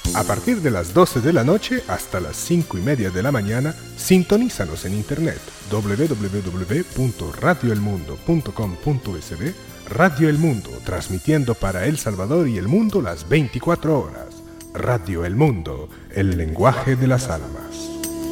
A partir de las 12 de la noche hasta las 5:30 de la mañana, sintonízanos en internet www.radioelmundo.com.sb. Radio El Mundo, transmitiendo para El Salvador y el mundo las 24 horas. Radio El Mundo, el lenguaje de las almas.